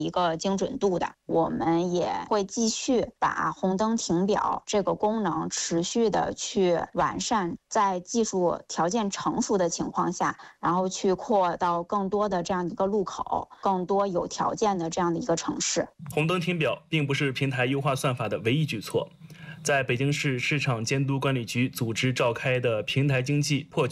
一个精准度的。我们也会继续把红灯停表这个功能持续的去完善，在技术条件成熟的情况下，然后去扩到更多的这样一个路口，更多有条件的这样的一个城市。 红灯停表并不是平台优化算法的唯一举措。在北京市市场监督管理局组织召开的平台经济破